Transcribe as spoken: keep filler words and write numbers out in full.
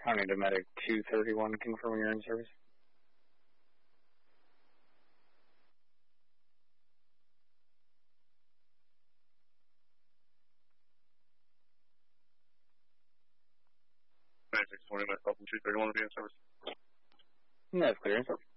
County Domestic two thirty-one, confirming you're in service. ninety-six twenty, myself from two thirty-one will be in service. That's clear.